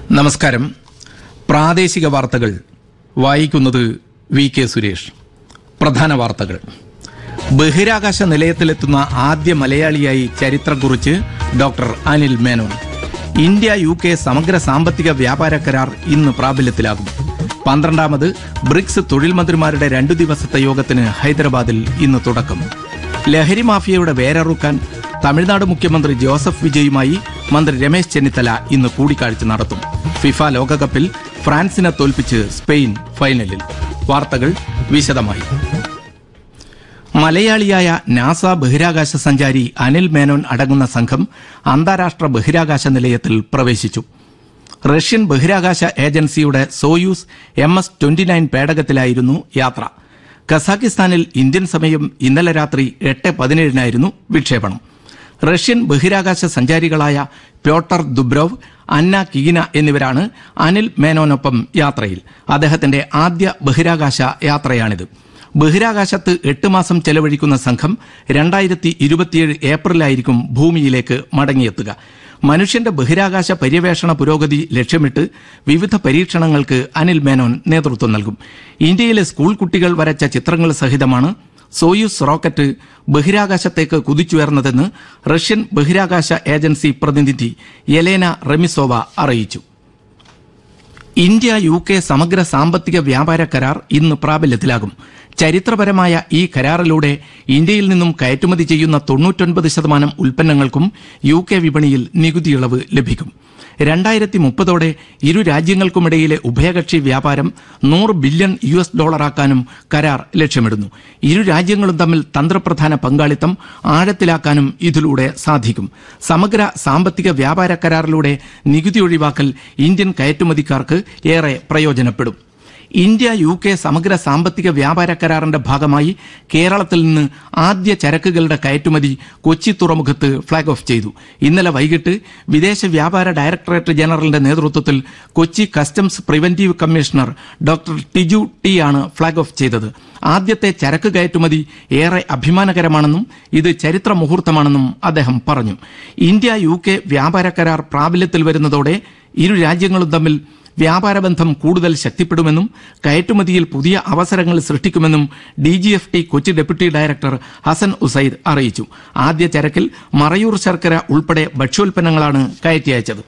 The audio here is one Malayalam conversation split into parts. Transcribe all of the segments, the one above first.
നമസ്കാരം. പ്രാദേശിക വാർത്തകൾ വായിക്കുന്നത് വി കെ സുരേഷ്. പ്രധാന വാർത്തകൾ. ബഹിരാകാശ നിലയത്തിലെത്തുന്ന ആദ്യ മലയാളിയായി ചരിത്രം കുറിച്ച് doctor Anil Menon. India UK സമഗ്ര സാമ്പത്തിക വ്യാപാര കരാർ ഇന്ന് പ്രാബല്യത്തിലാകും. 12ാമത് ബ്രിക്സ് തൊഴിൽ മന്ത്രിമാരുടെ 2 ദിവസത്തെ യോഗത്തിന് ഹൈദരാബാദിൽ ഇന്ന് തുടക്കം. ലഹരി മാഫിയയുടെ വേരറുക്കാൻ തമിഴ്നാട് മുഖ്യമന്ത്രി ജോസഫ് വിജയുമായി മന്ത്രി രമേശ് ചെന്നിത്തല ഇന്ന് കൂടിക്കാഴ്ച നടത്തും. ഫിഫ ലോകകപ്പിൽ ഫ്രാൻസിനെ തോൽപ്പിച്ച് സ്പെയിൻ ഫൈനലിൽ. വാർത്തകൾ വിശദമായി. മലയാളിയായ നാസ ബഹിരാകാശ സഞ്ചാരി അനിൽ മേനോൻ അടങ്ങുന്ന സംഘം അന്താരാഷ്ട്ര ബഹിരാകാശ നിലയത്തിൽ പ്രവേശിച്ചു. റഷ്യൻ ബഹിരാകാശ ഏജൻസിയുടെ സോയൂസ് MS-29 പേടകത്തിലായിരുന്നു യാത്ര. കസാഖിസ്ഥാനിൽ ഇന്ത്യൻ സമയം ഇന്നലെ രാത്രി 8:17 വിക്ഷേപണം. റഷ്യൻ ബഹിരാകാശ സഞ്ചാരികളായ പ്യോട്ടർ ദുബ്രോവ്, അന്ന കീന എന്നിവരാണ് അനിൽ മേനോനൊപ്പം യാത്രയിൽ. അദ്ദേഹത്തിന്റെ ആദ്യ ബഹിരാകാശ യാത്രയാണിത്. ബഹിരാകാശത്ത് 8 മാസം ചെലവഴിക്കുന്ന സംഘം 2027 ഏപ്രിലായിരിക്കും ഭൂമിയിലേക്ക് മടങ്ങിയെത്തുക. മനുഷ്യന്റെ ബഹിരാകാശ പര്യവേഷണ പുരോഗതി ലക്ഷ്യമിട്ട് വിവിധ പരീക്ഷണങ്ങൾക്ക് അനിൽ മേനോൻ നേതൃത്വം നൽകും. ഇന്ത്യയിലെ സ്കൂൾ കുട്ടികൾ വരച്ച ചിത്രങ്ങൾ സഹിതമാണ് സോയൂസ് റോക്കറ്റ് ബഹിരാകാശത്തേക്ക് കുതിച്ചുയർന്നതെന്ന് റഷ്യൻ ബഹിരാകാശ ഏജൻസി പ്രതിനിധി യെലേന റെമിസോവ അറിയിച്ചു. ഇന്ത്യ UK സമഗ്ര സാമ്പത്തിക വ്യാപാര കരാർ ഇന്ന് പ്രാബല്യത്തിലാകും. ചരിത്രപരമായ ഈ കരാറിലൂടെ ഇന്ത്യയിൽ നിന്നും കയറ്റുമതി ചെയ്യുന്ന 99% ഉൽപ്പന്നങ്ങൾക്കും UK വിപണിയിൽ നികുതി ഇളവ് ലഭിക്കും. 2030 ഇരു രാജ്യങ്ങൾക്കുമിടയിലെ ഉഭയകക്ഷി വ്യാപാരം $100 ബില്യൺ ആക്കാനും കരാർ ലക്ഷ്യമിടുന്നു. ഇരു രാജ്യങ്ങളും തമ്മിൽ തന്ത്രപ്രധാന പങ്കാളിത്തം ആഴത്തിലാക്കാനും ഇതിലൂടെ സാധിക്കും. സമഗ്ര സാമ്പത്തിക വ്യാപാര കരാറിലൂടെ നികുതി ഒഴിവാക്കൽ ഇന്ത്യൻ കയറ്റുമതിക്കാർക്ക് ഏറെ പ്രയോജനപ്പെടും. ഇന്ത്യ UK സമഗ്ര സാമ്പത്തിക വ്യാപാര കരാറിന്റെ ഭാഗമായി കേരളത്തിൽ നിന്ന് ആദ്യ ചരക്കുകളുടെ കയറ്റുമതി കൊച്ചി തുറമുഖത്ത് ഫ്ളാഗ് ഓഫ് ചെയ്തു. ഇന്നലെ വൈകിട്ട് വിദേശ വ്യാപാര ഡയറക്ടറേറ്റ് ജനറലിന്റെ നേതൃത്വത്തിൽ Kochi customs preventive commissioner doctor Tiju T ആണ് ഫ്ളാഗ് ഓഫ് ചെയ്തത്. ആദ്യത്തെ ചരക്ക് കയറ്റുമതി ഏറെ അഭിമാനകരമാണെന്നും ഇത് ചരിത്ര മുഹൂർത്തമാണെന്നും അദ്ദേഹം പറഞ്ഞു. ഇന്ത്യ UK വ്യാപാര കരാർ പ്രാബല്യത്തിൽ വരുന്നതോടെ ഇരു രാജ്യങ്ങളും തമ്മിൽ വ്യാപാരബന്ധം കൂടുതൽ ശക്തിപ്പെടുമെന്നും കയറ്റുമതിയിൽ പുതിയ അവസരങ്ങൾ സൃഷ്ടിക്കുമെന്നും DGFT Kochi deputy director Hasan Usaid അറിയിച്ചു. ആദ്യ ചരക്കിൽ മറയൂർ ശർക്കര ഉൾപ്പെടെ ഭക്ഷ്യോൽപ്പന്നങ്ങളാണ് കയറ്റി അയച്ചത്.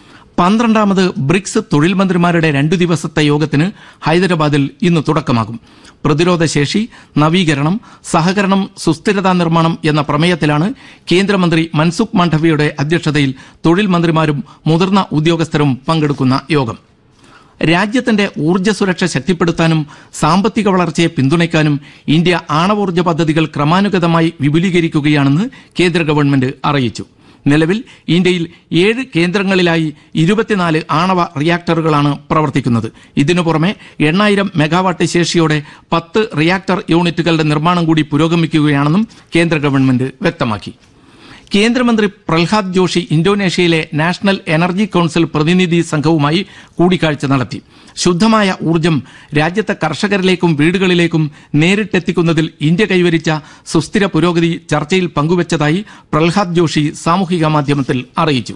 12ാമത് ബ്രിക്സ് തൊഴിൽ മന്ത്രിമാരുടെ 2 ദിവസത്തെ യോഗത്തിന് ഹൈദരാബാദിൽ ഇന്ന് തുടക്കമാകും. പ്രതിരോധശേഷി, നവീകരണം, സഹകരണം, സുസ്ഥിരതാ നിർമ്മാണം എന്ന പ്രമേയത്തിലാണ് കേന്ദ്രമന്ത്രി മൻസുഖ് മാണ്ഡവ്യയുടെ അധ്യക്ഷതയിൽ തൊഴിൽ മന്ത്രിമാരും മുതിർന്ന ഉദ്യോഗസ്ഥരും പങ്കെടുക്കുന്ന യോഗം. രാജ്യത്തിന്റെ ഊർജ്ജ സുരക്ഷ ശക്തിപ്പെടുത്താനും സാമ്പത്തിക വളർച്ചയെ പിന്തുണയ്ക്കാനും ഇന്ത്യ ആണവോർജ്ജ പദ്ധതികൾ ക്രമാനുഗതമായി വിപുലീകരിക്കുകയാണെന്ന് കേന്ദ്ര ഗവൺമെന്റ് അറിയിച്ചു. നിലവിൽ ഇന്ത്യയിൽ 7 കേന്ദ്രങ്ങളിലായി 24 ആണവ റിയാക്ടറുകളാണ് പ്രവർത്തിക്കുന്നത്. ഇതിനു പുറമെ 8000 മെഗാവാട്ട് ശേഷിയോടെ 10 റിയാക്ടർ യൂണിറ്റുകളുടെ നിർമ്മാണം കൂടി പുരോഗമിക്കുകയാണെന്നും കേന്ദ്ര ഗവൺമെന്റ് വ്യക്തമാക്കി. കേന്ദ്രമന്ത്രി Prahlad Joshi ഇന്തോനേഷ്യയിലെ national energy council പ്രതിനിധി സംഘവുമായി കൂടിക്കാഴ്ച നടത്തി. ശുദ്ധമായ ഊർജ്ജം രാജ്യത്തെ കർഷകരിലേക്കും വീടുകളിലേക്കും നേരിട്ടെത്തിക്കുന്നതിൽ ഇന്ത്യ കൈവരിച്ച സുസ്ഥിര പുരോഗതി ചർച്ചയിൽ പങ്കുവച്ചതായി പ്രഹ്ലാദ് ജോഷി സാമൂഹിക മാധ്യമത്തിൽ അറിയിച്ചു.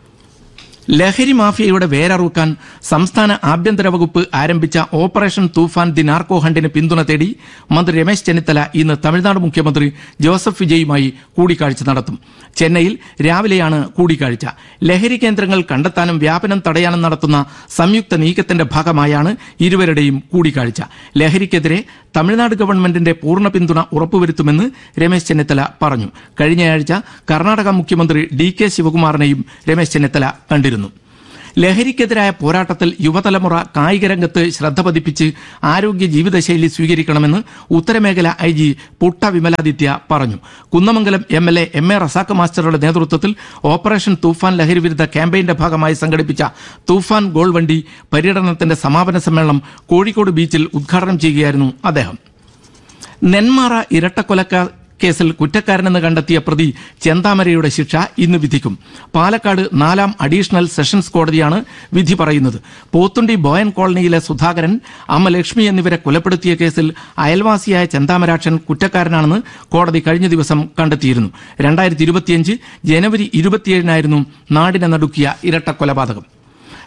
ലഹരി മാഫിയയുടെ വേരറുക്കാൻ സംസ്ഥാന ആഭ്യന്തര വകുപ്പ് ആരംഭിച്ച ഓപ്പറേഷൻ തൂഫാൻ ദി നാർക്കോ ഹണ്ടിന് പിന്തുണ തേടി മന്ത്രി രമേശ് ചെന്നിത്തല ഇന്ന് തമിഴ്നാട് മുഖ്യമന്ത്രി ജോസഫ് വിജയുമായി കൂടിക്കാഴ്ച നടത്തും. ചെന്നൈയിൽ രാവിലെയാണ് കൂടിക്കാഴ്ച. ലഹരി കേന്ദ്രങ്ങൾ കണ്ടെത്താനും വ്യാപനം തടയാനും നടത്തുന്ന സംയുക്ത നീക്കത്തിന്റെ ഭാഗമായാണ് ഇരുവരുടെയും കൂടിക്കാഴ്ച. ലഹരിക്കെതിരെ തമിഴ്നാട് ഗവൺമെന്റിന്റെ പൂർണ്ണ പിന്തുണ ഉറപ്പുവരുത്തുമെന്ന് രമേശ് ചെന്നിത്തല പറഞ്ഞു. കഴിഞ്ഞയാഴ്ച കർണാടക മുഖ്യമന്ത്രി DK ശിവകുമാറിനെയും രമേശ് ചെന്നിത്തല കണ്ടിരുന്നു. ലഹരിക്കെതിരായ പോരാട്ടത്തിൽ യുവതലമുറ കായിക രംഗത്ത് ശ്രദ്ധ പതിപ്പിച്ച് ആരോഗ്യ ജീവിതശൈലി സ്വീകരിക്കണമെന്ന് ഉത്തരമേഖല IG പുട്ട വിമലാദിത്യ പറഞ്ഞു. കുന്നമംഗലം MLA MA റസാഖ് മാസ്റ്ററുടെ നേതൃത്വത്തിൽ ഓപ്പറേഷൻ തൂഫാൻ ലഹരി വിരുദ്ധ ക്യാമ്പയിന്റെ ഭാഗമായി സംഘടിപ്പിച്ച തൂഫാൻ ഗോൾ വണ്ടി പര്യടനത്തിന്റെ സമാപന സമ്മേളനം കോഴിക്കോട് ബീച്ചിൽ ഉദ്ഘാടനം ചെയ്യുകയായിരുന്നു അദ്ദേഹം. നെന്മാറ ഇരട്ടക്കൊലക്ക കേസിൽ കുറ്റക്കാരനെന്ന് കണ്ടെത്തിയ പ്രതി ചെന്താമരയുടെ ശിക്ഷ ഇന്ന് വിധിക്കും. പാലക്കാട് 4ാം അഡീഷണൽ സെഷൻസ് കോടതിയാണ് വിധി പറയുന്നത്. പോത്തുണ്ടി ബോയൻ കോളനിയിലെ സുധാകരൻ, അമ്മ ലക്ഷ്മി എന്നിവരെ കൊലപ്പെടുത്തിയ കേസിൽ അയൽവാസിയായ ചെന്താമരാക്ഷൻ കുറ്റക്കാരനാണെന്ന് കോടതി കഴിഞ്ഞ ദിവസം കണ്ടെത്തിയിരുന്നു. 2025 ജനുവരി 27 നാടിനെ നടുക്കിയ ഇരട്ടക്കൊലപാതകം.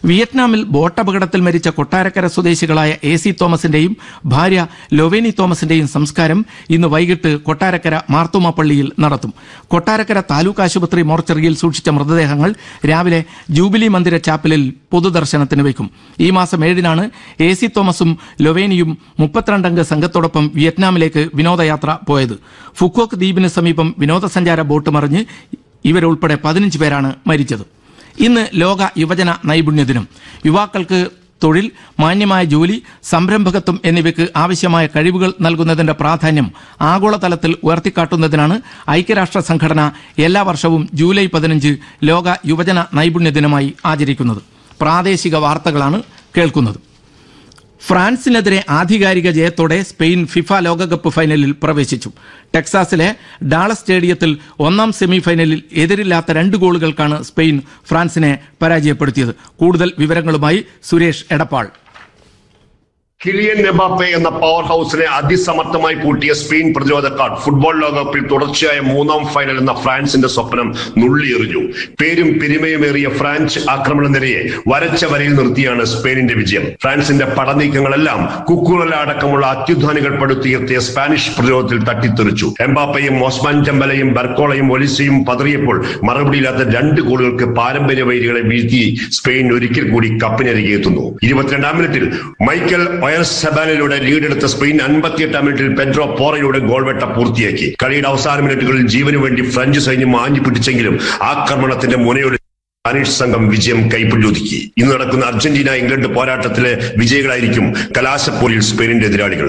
വിയറ്റ്നാമിൽ ബോട്ടപകടത്തിൽ മരിച്ച കൊട്ടാരക്കര സ്വദേശികളായ AC തോമസിന്റെയും ഭാര്യ ലൊവേനി തോമസിന്റെയും സംസ്കാരം ഇന്ന് വൈകിട്ട് കൊട്ടാരക്കര മാർത്തോമ പള്ളിയിൽ നടത്തും. കൊട്ടാരക്കര താലൂക്ക് ആശുപത്രി മോർച്ചറിയിൽ സൂക്ഷിച്ച മൃതദേഹങ്ങൾ രാവിലെ ജൂബിലി മന്ദിര ചാപ്പലിൽ പൊതുദർശനത്തിന് വയ്ക്കും. ഈ മാസം 7-നാണ് AC തോമസും ലൊവേനിയും 32-അംഗ സംഘത്തോടൊപ്പം വിയറ്റ്നാമിലേക്ക് വിനോദയാത്ര പോയത്. ഫുക്കോക്ക് ദ്വീപിന് സമീപം വിനോദസഞ്ചാര ബോട്ട് മറിഞ്ഞ് ഇവരുൾപ്പെടെ 15 പേരാണ് മരിച്ചത്. ഇന്ന് ലോക യുവജന നൈപുണ്യ ദിനം. യുവാക്കൾക്ക് തൊഴിൽ, മാന്യമായ ജോലി, സംരംഭകത്വം എന്നിവയ്ക്ക് ആവശ്യമായ കഴിവുകൾ നൽകുന്നതിന്റെ പ്രാധാന്യം ആഗോളതലത്തിൽ ഉയർത്തിക്കാട്ടുന്നതിനാണ് ഐക്യരാഷ്ട്ര സംഘടന എല്ലാ വർഷവും ജൂലൈ 15 ലോക യുവജന നൈപുണ്യ ദിനമായി ആചരിക്കുന്നത്. പ്രാദേശിക വാർത്തകളാണ് കേൾക്കുന്നത്. ഫ്രാൻസിനെതിരെ ആധികാരിക ജയത്തോടെ സ്പെയിൻ ഫിഫ ലോകകപ്പ് ഫൈനലിൽ പ്രവേശിച്ചു. ടെക്സാസിലെ ഡാളസ് സ്റ്റേഡിയത്തിൽ 1-ാം സെമിഫൈനലിൽ എതിരില്ലാത്ത 2 ഗോളുകൾക്കാണ് സ്പെയിൻ ഫ്രാൻസിനെ പരാജയപ്പെടുത്തിയത്. കൂടുതൽ വിവരങ്ങളുമായി സുരേഷ് എടപ്പാൾ. കിലിയൻ എംബാപ്പെ എന്ന പവർ ഹൌസിനെ അതിസമർത്ഥമായി പൂട്ടിയ സ്പെയിൻ പ്രതിരോധക്കാർ ഫുട്ബോൾ ലോകകപ്പിൽ തുടർച്ചയായ 3-ാം ഫൈനൽ എന്ന ഫ്രാൻസിന്റെ സ്വപ്നം നുള്ളിയെറിഞ്ഞു. പേരും പെരുമയുമേറിയ ഫ്രാൻസ് ആക്രമണ നിരയെ വരച്ച വരയിൽ നിർത്തിയാണ് സ്പെയിനിന്റെ വിജയം. ഫ്രാൻസിന്റെ പടനീക്കങ്ങളെല്ലാം കുക്കുറല അടക്കമുള്ള അത്യുധാനികൾ പടുത്തുയർത്തിയ സ്പാനിഷ് പ്രതിരോധത്തിൽ തട്ടിത്തെറിച്ചു. എംബാപ്പയും ഓസ്മാൻ ഡെംബലയും ബർക്കോളയും ഒലിസയും പതറിയപ്പോൾ മറുപടിയില്ലാത്ത 2 ഗോളുകൾക്ക് പാരമ്പര്യ വൈരികളെ വീഴ്ത്തി സ്പെയിൻ ഒരിക്കൽ കൂടി കപ്പിനരികെ എത്തുന്നു. 22-ാം മിനിറ്റിൽ മൈക്കൽ സബാനിലൂടെ ലീഡെടുത്ത സ്പെയിൻ 58-ാം മിനിറ്റിൽ പെഡ്രോ പോറയുടെ ഗോൾവെട്ട പൂർത്തിയാക്കി. കളിയുടെ അവസാന മിനിറ്റുകളിൽ ജീവനു വേണ്ടി ഫ്രഞ്ച് സൈന്യം ആഞ്ഞു പിടിച്ചെങ്കിലും ആക്രമണത്തിന്റെ മുനയോട് സ്പാനിഷ് സംഘം വിജയം കൈപ്പിടിയൊതുക്കി. ഇന്ന് നടക്കുന്ന അർജന്റീന ഇംഗ്ലണ്ട് പോരാട്ടത്തിലെ വിജയികളായിരിക്കും കലാശപ്പോരിൽ സ്പെയിനിന്റെ എതിരാളികൾ.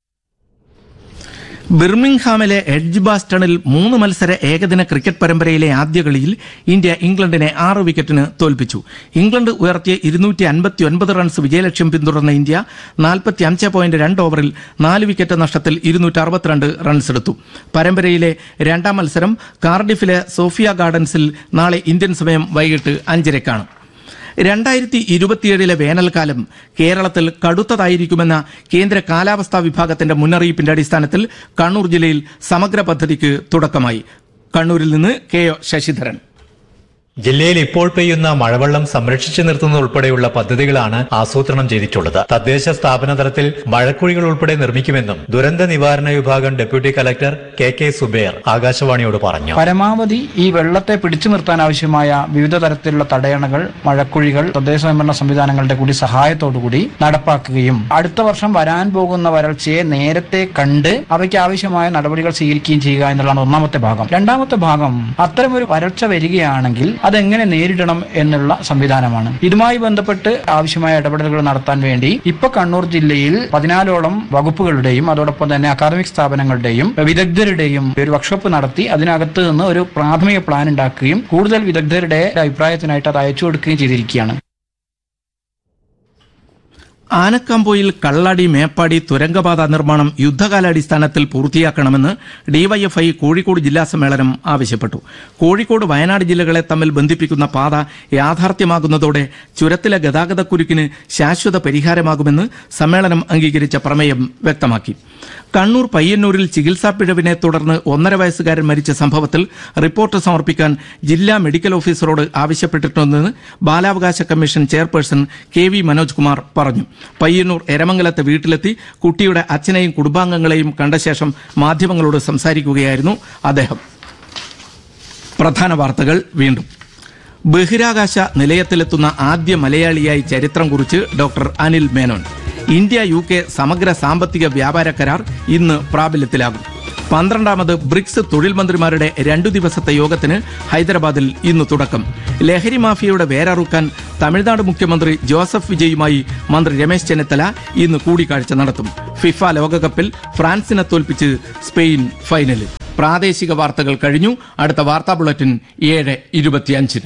ബിർമിംഗ്ഹാമിലെ എഡ്ജ്ബാസ്റ്റണിൽ 3 മത്സര ഏകദിന ക്രിക്കറ്റ് പരമ്പരയിലെ ആദ്യ കളിയിൽ ഇന്ത്യ ഇംഗ്ലണ്ടിനെ 6 വിക്കറ്റിന് തോൽപ്പിച്ചു. ഇംഗ്ലണ്ട് ഉയർത്തിയ 259 റൺസ് വിജയലക്ഷ്യം പിന്തുടർന്ന ഇന്ത്യ 45.2 ഓവറിൽ 4 വിക്കറ്റ് നഷ്ടത്തിൽ 262 റൺസ് എടുത്തു. പരമ്പരയിലെ 2-ാം മത്സരം കാർഡിഫിലെ സോഫിയ ഗാർഡൻസിൽ നാളെ ഇന്ത്യൻ സമയം വൈകിട്ട് 5:30-ക്കാണ്. 2027 വേനൽക്കാലം കേരളത്തിൽ കടുത്തതായിരിക്കുമെന്ന കേന്ദ്ര കാലാവസ്ഥാ വിഭാഗത്തിന്റെ മുന്നറിയിപ്പിന്റെ അടിസ്ഥാനത്തിൽ കണ്ണൂർ ജില്ലയിൽ സമഗ്ര പദ്ധതിക്ക് തുടക്കമായി. കണ്ണൂരിൽ നിന്ന് KO ശശിധരൻ. ജില്ലയിൽ ഇപ്പോൾ പെയ്യുന്ന മഴവെള്ളം സംരക്ഷിച്ചു നിർത്തുന്നത് ഉൾപ്പെടെയുള്ള പദ്ധതികളാണ് ആസൂത്രണം ചെയ്തിട്ടുള്ളത്. തദ്ദേശ സ്ഥാപന തലത്തിൽ മഴക്കുഴികൾ ഉൾപ്പെടെ നിർമ്മിക്കുമെന്നും ദുരന്ത നിവാരണ വിഭാഗം ഡെപ്യൂട്ടി കലക്ടർ KK സുബേർ ആകാശവാണിയോട് പറഞ്ഞു. പരമാവധി ഈ വെള്ളത്തെ പിടിച്ചു നിർത്താൻ ആവശ്യമായ വിവിധ തരത്തിലുള്ള തടയണകൾ, മഴക്കുഴികൾ തദ്ദേശ സ്വയംഭരണ സംവിധാനങ്ങളുടെ കൂടി സഹായത്തോടുകൂടി നടപ്പാക്കുകയും അടുത്ത വർഷം വരാൻ പോകുന്ന വരൾച്ചയെ നേരത്തെ കണ്ട് അവയ്ക്ക് ആവശ്യമായ നടപടികൾ സ്വീകരിക്കുകയും ചെയ്യുക എന്നുള്ളതാണ് ഒന്നാമത്തെ ഭാഗം. രണ്ടാമത്തെ ഭാഗം, അത്തരമൊരു വരൾച്ച വരികയാണെങ്കിൽ അതെങ്ങനെ നേരിടണം എന്നുള്ള സംവിധാനമാണ്. ഇതുമായി ബന്ധപ്പെട്ട് ആവശ്യമായ ഇടപെടലുകൾ നടത്താൻ വേണ്ടി ഇപ്പൊ കണ്ണൂർ ജില്ലയിൽ 14ഓളം വകുപ്പുകളുടെയും അതോടൊപ്പം തന്നെ അക്കാദമിക് സ്ഥാപനങ്ങളുടെയും വിദഗ്ധരുടെയും ഒരു വർക്ക്ഷോപ്പ് നടത്തി അതിനകത്ത് നിന്ന് ഒരു പ്രാഥമിക പ്ലാൻ ഉണ്ടാക്കുകയും കൂടുതൽ വിദഗ്ധരുടെ അഭിപ്രായത്തിനായിട്ട് അത് അയച്ചു കൊടുക്കുകയും ചെയ്തിരിക്കുകയാണ്. ആനക്കാമ്പോയിൽ കള്ളാടി മേപ്പാടി തുരങ്കപാത നിർമ്മാണം യുദ്ധകാലാടിസ്ഥാനത്തിൽ പൂർത്തിയാക്കണമെന്ന് ഡിവൈഎഫ്ഐ കോഴിക്കോട് ജില്ലാ സമ്മേളനം ആവശ്യപ്പെട്ടു. കോഴിക്കോട് വയനാട് ജില്ലകളെ തമ്മിൽ ബന്ധിപ്പിക്കുന്ന പാത യാഥാർത്ഥ്യമാകുന്നതോടെ ചുരത്തിലെ ഗതാഗതക്കുരുക്കിന് ശാശ്വത പരിഹാരമാകുമെന്ന് സമ്മേളനം അംഗീകരിച്ച പ്രമേയം വ്യക്തമാക്കി. കണ്ണൂർ പയ്യന്നൂരിൽ ചികിത്സാ പിഴവിനെ തുടർന്ന് 1.5 വയസ്സുകാരൻ മരിച്ച സംഭവത്തിൽ റിപ്പോർട്ട് സമർപ്പിക്കാൻ ജില്ലാ മെഡിക്കൽ ഓഫീസറോട് ആവശ്യപ്പെട്ടിട്ടുണ്ടെന്ന് ബാലാവകാശ commission chairperson KV Manoj Kumar പറഞ്ഞു. പയ്യന്നൂർ എരമംഗലത്തെ വീട്ടിലെത്തി കുട്ടിയുടെ അച്ഛനെയും കുടുംബാംഗങ്ങളെയും കണ്ട ശേഷം മാധ്യമങ്ങളോട് സംസാരിക്കുകയായിരുന്നു അദ്ദേഹം. പ്രധാന വാർത്തകൾ വീണ്ടും. ബഹിരാകാശ നിലയത്തിലെത്തുന്ന ആദ്യ മലയാളിയായി ചരിത്രം കുറിച്ച് doctor Anil Menon. India UK സമഗ്ര സാമ്പത്തിക വ്യാപാര കരാർ ഇന്ന് പ്രാബല്യത്തിലാകും. 12ാമത് ബ്രിക്സ് തൊഴിൽ മന്ത്രിമാരുടെ 2 ദിവസത്തെ യോഗത്തിന് ഹൈദരാബാദിൽ ഇന്ന് തുടക്കം. ലഹരി മാഫിയയുടെ വേരറുക്കാൻ തമിഴ്നാട് മുഖ്യമന്ത്രി ജോസഫ് വിജയുമായി മന്ത്രി രമേശ് ചെന്നിത്തല ഇന്ന് കൂടിക്കാഴ്ച നടത്തും. ഫിഫ ലോകകപ്പിൽ ഫ്രാൻസിനെ തോൽപ്പിച്ച് സ്പെയിൻ ഫൈനലിൽ. പ്രാദേശിക വാർത്തകൾ കഴിഞ്ഞു. അടുത്ത വാർത്താ ബുള്ളറ്റിൻ 7:25.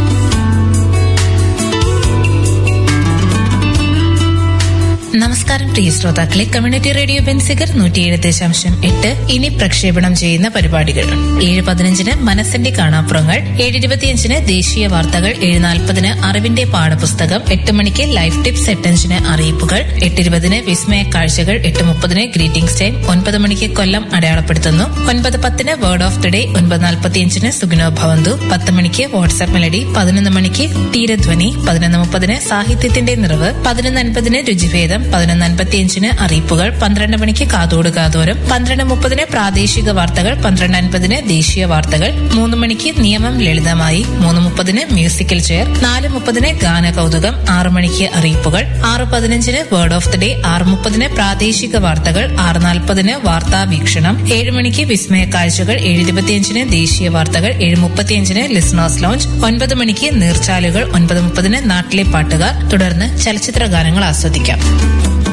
നമസ്കാരം. പ്രിയ ശ്രോതാക്കളെ, കമ്മ്യൂണിറ്റി റേഡിയോ ബെൻസിഗർ 107.8 ഇനി പ്രക്ഷേപണം ചെയ്യുന്ന പരിപാടികൾ: 7:15 മനസ്സിന്റെ കാണാപ്പുറങ്ങൾ, 7:25 ദേശീയ വാർത്തകൾ, 7:40 അറിവിന്റെ പാഠപുസ്തകം, 8 മണിക്ക് ലൈഫ് ടിപ്സ്, 8:05 അറിയിപ്പുകൾ, 8:20 വിസ്മയ കാഴ്ചകൾ, 8:30 ഗ്രീറ്റിംഗ്സ് ടൈം, 9 മണിക്ക് കൊല്ലം അടയാളപ്പെടുത്തുന്നു, 9:10 വേർഡ് ഓഫ് ദി ഡേ, 9:45 സുഗുണോ ഭവന്തു, 10 മണിക്ക് വാട്സ്ആപ്പ് മെലഡി, 11 മണിക്ക് തീരധ്വനി, 11:30 സാഹിത്യത്തിന്റെ നിറവ്, 11:50 രുചിഭേദം, 11:55 അറിയിപ്പുകൾ, 12 മണിക്ക് കാതോട് കാതോരം, 12:30 പ്രാദേശിക വാർത്തകൾ, 12:50 ദേശീയ വാർത്തകൾ, 3 മണിക്ക് നിയമം ലളിതമായി, 3:30 മ്യൂസിക്കൽ ചെയർ, 4:30 ഗാന കൗതുകം, 6 മണിക്ക് അറിയിപ്പുകൾ, 6:15 വേർഡ് ഓഫ് ദി ഡേ, 6:30 പ്രാദേശിക വാർത്തകൾ, 6:40 വാർത്താ വീക്ഷണം, 7 മണിക്ക് വിസ്മയ കാഴ്ചകൾ, 7:25 ദേശീയ വാർത്തകൾ, 7:35 ലിസണേഴ്സ് ലോഞ്ച്, 9 മണിക്ക് നീർച്ചാലുകൾ, 9:30 നാട്ടിലെ പാട്ടുകാർ, തുടർന്ന് ചലച്ചിത്ര ഗാനങ്ങൾ ആസ്വദിക്കാം.